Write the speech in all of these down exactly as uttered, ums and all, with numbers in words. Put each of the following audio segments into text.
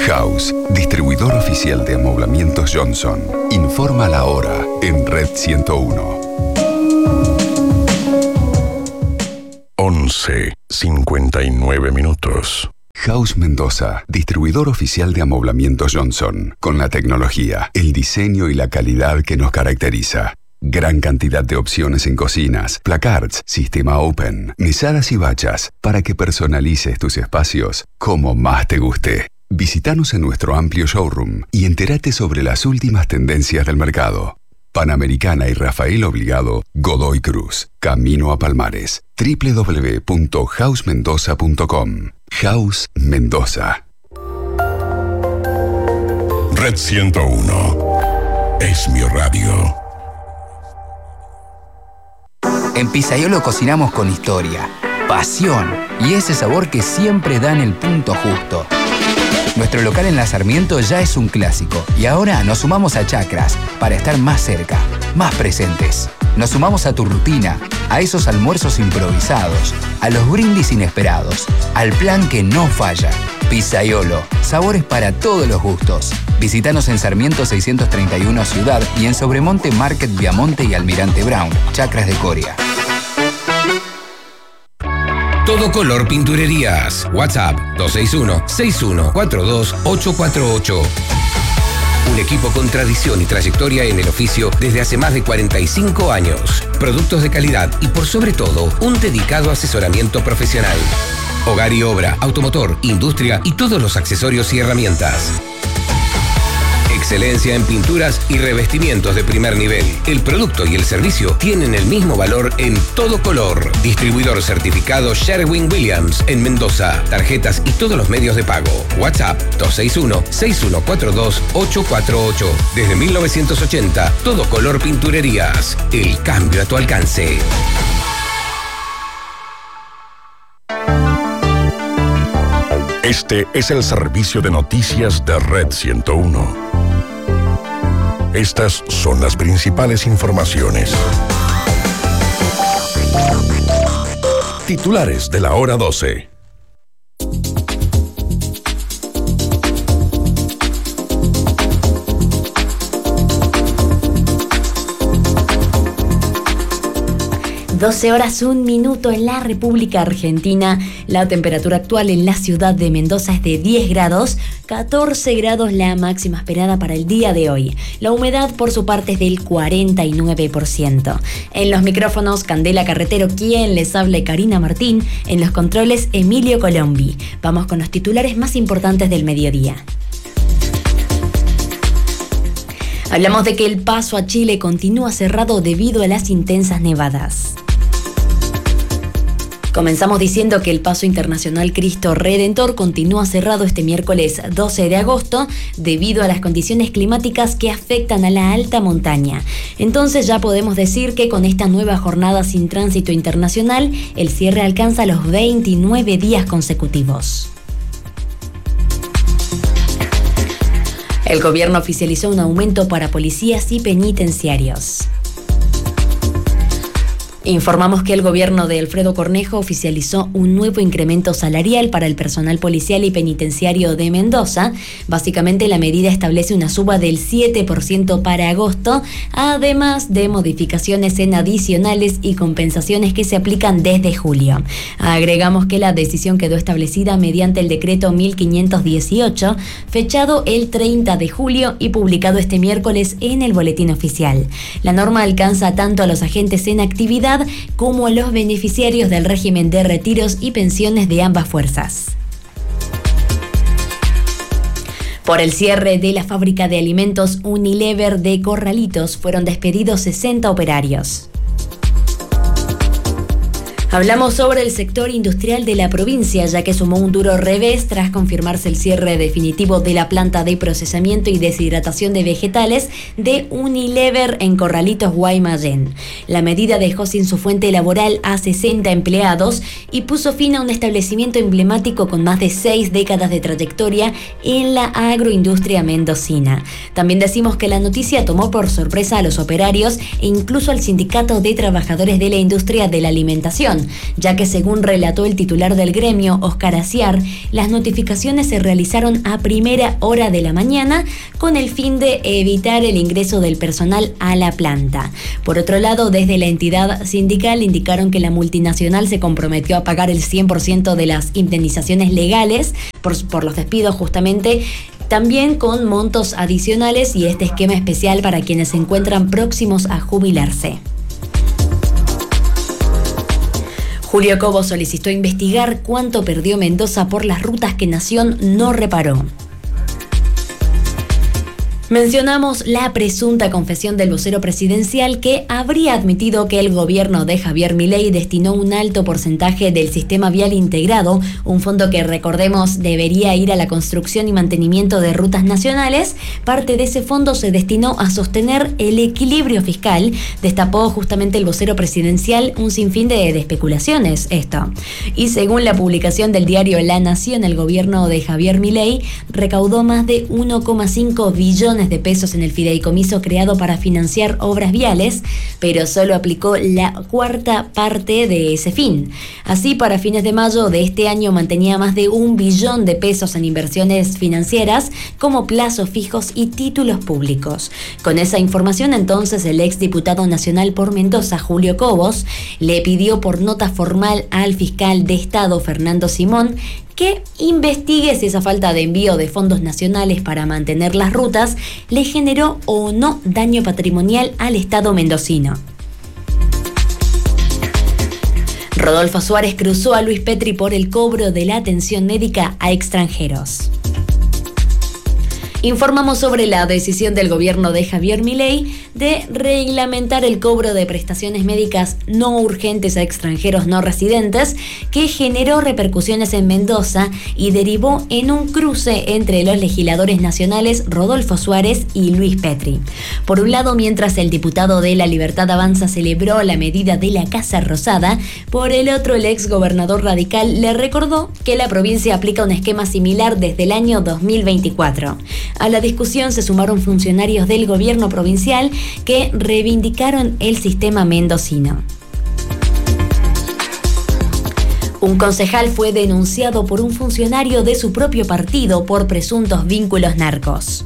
House, distribuidor oficial de amoblamientos Johnson. Informa la hora en Red ciento uno. once cincuenta y nueve minutos. House Mendoza, distribuidor oficial de amoblamientos Johnson, con la tecnología, el diseño y la calidad que nos caracteriza. Gran cantidad de opciones en cocinas, placards, sistema open, mesadas y bachas, para que personalices tus espacios como más te guste. Visítanos en nuestro amplio showroom y entérate sobre las últimas tendencias del mercado. Panamericana y Rafael Obligado, Godoy Cruz, Camino a Palmares. doble u doble u doble u punto house mendoza punto com. House Mendoza. Red ciento uno. Es mi radio. En Pizzaiolo cocinamos con historia, pasión y ese sabor que siempre da en el punto justo. Nuestro local en La Sarmiento ya es un clásico y ahora nos sumamos a Chacras para estar más cerca, más presentes. Nos sumamos a tu rutina, a esos almuerzos improvisados, a los brindis inesperados, al plan que no falla. Pizzaiolo, sabores para todos los gustos. Visítanos en Sarmiento seiscientos treinta y uno Ciudad y en Sobremonte Market Viamonte y Almirante Brown, Chacras de Coria. Todo Color Pinturerías. WhatsApp dos seis uno, seis uno cuatro dos, ocho cuatro ocho. Un equipo con tradición y trayectoria en el oficio desde hace más de cuarenta y cinco años. Productos de calidad y por sobre todo, un dedicado asesoramiento profesional. Hogar y obra, automotor, industria y todos los accesorios y herramientas. Excelencia en pinturas y revestimientos de primer nivel. El producto y el servicio tienen el mismo valor en Todo Color. Distribuidor certificado Sherwin-Williams en Mendoza. Tarjetas y todos los medios de pago. WhatsApp dos seis uno, seis uno cuatro dos, ocho cuatro ocho. Desde mil novecientos ochenta, Todo Color Pinturerías. El cambio a tu alcance. Este es el servicio de noticias de Red ciento uno. Estas son las principales informaciones. Titulares de la hora doce. doce horas un minuto en la República Argentina. La temperatura actual en la ciudad de Mendoza es de diez grados, catorce grados la máxima esperada para el día de hoy. La humedad por su parte es del cuarenta y nueve por ciento. En los micrófonos, Candela Carretero, quien les habla, Karina Martín. En los controles, Emilio Colombi. Vamos con los titulares más importantes del mediodía. Hablamos de que el paso a Chile continúa cerrado debido a las intensas nevadas. Comenzamos diciendo que el paso internacional Cristo Redentor continúa cerrado este miércoles doce de agosto debido a las condiciones climáticas que afectan a la alta montaña. Entonces ya podemos decir que con esta nueva jornada sin tránsito internacional, el cierre alcanza los veintinueve días consecutivos. El gobierno oficializó un aumento para policías y penitenciarios. Informamos que el gobierno de Alfredo Cornejo oficializó un nuevo incremento salarial para el personal policial y penitenciario de Mendoza. Básicamente, la medida establece una suba del siete por ciento para agosto, además de modificaciones en adicionales y compensaciones que se aplican desde julio. Agregamos que la decisión quedó establecida mediante el decreto mil quinientos dieciocho, fechado el treinta de julio y publicado este miércoles en el Boletín Oficial. La norma alcanza tanto a los agentes en actividad como a los beneficiarios del régimen de retiros y pensiones de ambas fuerzas. Por el cierre de la fábrica de alimentos Unilever de Corralitos fueron despedidos sesenta operarios. Hablamos sobre el sector industrial de la provincia, ya que sumó un duro revés tras confirmarse el cierre definitivo de la planta de procesamiento y deshidratación de vegetales de Unilever en Corralitos, Guaymallén. La medida dejó sin su fuente laboral a sesenta empleados y puso fin a un establecimiento emblemático con más de seis décadas de trayectoria en la agroindustria mendocina. También decimos que la noticia tomó por sorpresa a los operarios e incluso al sindicato de trabajadores de la industria de la alimentación, situación, ya que según relató el titular del gremio, Óscar Aciar, las notificaciones se realizaron a primera hora de la mañana con el fin de evitar el ingreso del personal a la planta. Por otro lado, desde la entidad sindical indicaron que la multinacional se comprometió a pagar el cien por ciento de las indemnizaciones legales por, por los despidos justamente, también con montos adicionales y este esquema especial para quienes se encuentran próximos a jubilarse. Julio Cobos solicitó investigar cuánto perdió Mendoza por las rutas que Nación no reparó. Mencionamos la presunta confesión del vocero presidencial que habría admitido que el gobierno de Javier Milei destinó un alto porcentaje del sistema vial integrado, un fondo que, recordemos, debería ir a la construcción y mantenimiento de rutas nacionales. Parte de ese fondo se destinó a sostener el equilibrio fiscal. Destapó justamente el vocero presidencial un sinfín de, de especulaciones esto. Y según la publicación del diario La Nación, el gobierno de Javier Milei recaudó más de uno coma cinco billones de pesos en el fideicomiso creado para financiar obras viales, pero solo aplicó la cuarta parte de ese fin. Así, para fines de mayo de este año mantenía más de un billón de pesos en inversiones financieras como plazos fijos y títulos públicos. Con esa información, entonces, el exdiputado nacional por Mendoza, Julio Cobos, le pidió por nota formal al fiscal de Estado, Fernando Simón, que investigue si esa falta de envío de fondos nacionales para mantener las rutas le generó o no daño patrimonial al Estado mendocino. Rodolfo Suárez cruzó a Luis Petri por el cobro de la atención médica a extranjeros. Informamos sobre la decisión del gobierno de Javier Milei de reglamentar el cobro de prestaciones médicas no urgentes a extranjeros no residentes, que generó repercusiones en Mendoza y derivó en un cruce entre los legisladores nacionales Rodolfo Suárez y Luis Petri. Por un lado, mientras el diputado de La Libertad Avanza celebró la medida de la Casa Rosada, por el otro, el ex gobernador radical le recordó que la provincia aplica un esquema similar desde el año dos mil veinticuatro. A la discusión se sumaron funcionarios del gobierno provincial que reivindicaron el sistema mendocino. Un concejal fue denunciado por un funcionario de su propio partido por presuntos vínculos narcos.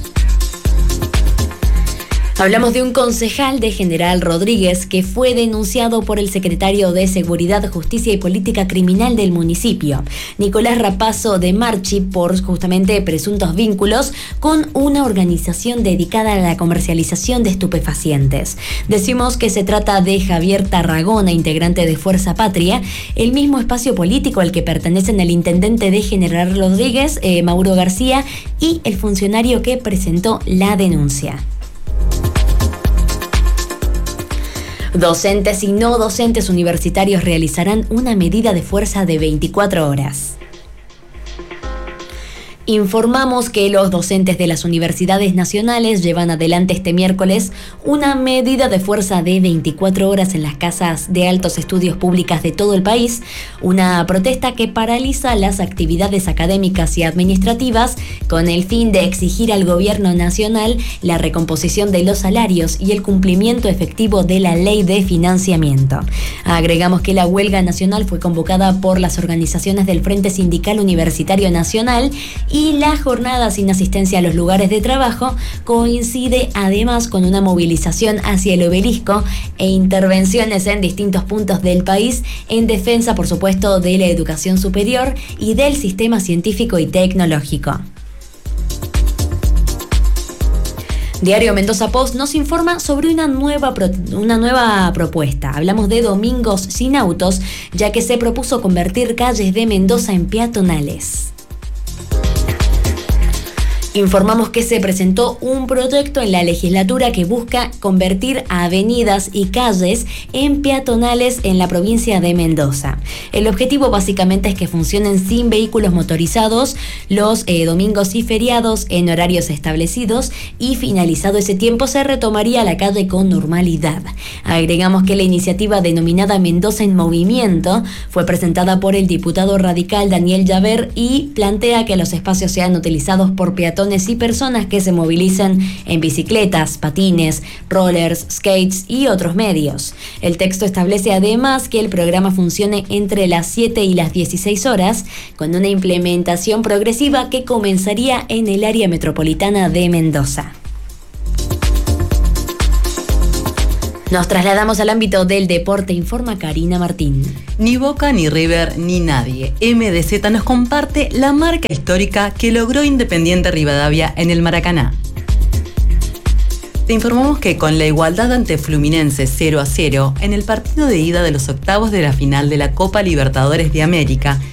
Hablamos de un concejal de General Rodríguez que fue denunciado por el secretario de Seguridad, Justicia y Política Criminal del municipio, Nicolás Rapazo de Marchi, por justamente presuntos vínculos con una organización dedicada a la comercialización de estupefacientes. Decimos que se trata de Javier Tarragona, integrante de Fuerza Patria, el mismo espacio político al que pertenecen el intendente de General Rodríguez, eh, Mauro García, y el funcionario que presentó la denuncia. Docentes y no docentes universitarios realizarán una medida de fuerza de veinticuatro horas. Informamos que los docentes de las universidades nacionales llevan adelante este miércoles una medida de fuerza de veinticuatro horas en las casas de altos estudios públicas de todo el país, una protesta que paraliza las actividades académicas y administrativas con el fin de exigir al gobierno nacional la recomposición de los salarios y el cumplimiento efectivo de la ley de financiamiento. Agregamos que la huelga nacional fue convocada por las organizaciones del Frente Sindical Universitario Nacional y la jornada sin asistencia a los lugares de trabajo coincide además con una movilización hacia el obelisco e intervenciones en distintos puntos del país en defensa, por supuesto, de la educación superior y del sistema científico y tecnológico. Diario Mendoza Post nos informa sobre una nueva, pro, una nueva propuesta. Hablamos de domingos sin autos, ya que se propuso convertir calles de Mendoza en peatonales. Informamos que se presentó un proyecto en la legislatura que busca convertir avenidas y calles en peatonales en la provincia de Mendoza. El objetivo básicamente es que funcionen sin vehículos motorizados los eh, domingos y feriados en horarios establecidos, y finalizado ese tiempo se retomaría la calle con normalidad. Agregamos que la iniciativa denominada Mendoza en Movimiento fue presentada por el diputado radical Daniel Llaver y plantea que los espacios sean utilizados por peatones peatones y personas que se movilizan en bicicletas, patines, rollers, skates y otros medios. El texto establece además que el programa funcione entre las siete y las dieciséis horas, con una implementación progresiva que comenzaría en el área metropolitana de Mendoza. Nos trasladamos al ámbito del deporte, informa Karina Martín. Ni Boca, ni River, ni nadie. M D Z nos comparte la marca histórica que logró Independiente Rivadavia en el Maracaná. Te informamos que con la igualdad ante Fluminense cero a cero, en el partido de ida de los octavos de la final de la Copa Libertadores de América,